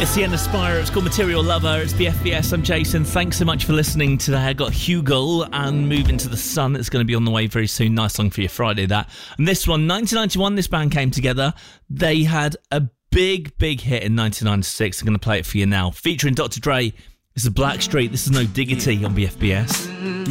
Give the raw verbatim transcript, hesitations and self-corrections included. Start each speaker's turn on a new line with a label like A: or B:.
A: It's the end of Spyro. It's called Material Lover. It's the F B S. I'm Jason. Thanks so much for listening today. I got Hugo and Move Into the Sun. It's going to be on the way very soon. Nice song for your Friday, that. And this one, nineteen ninety-one, this band came together. They had a big, big hit in nineteen ninety-six. I'm going to play it for you now. Featuring Doctor Dre. This is Blackstreet. This is No Diggity on B F B S.